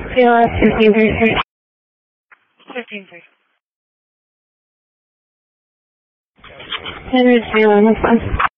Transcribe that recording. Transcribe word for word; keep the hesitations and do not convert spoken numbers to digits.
C L S fifteen thirty-three. fifteen three. Henry Salem, that's fine.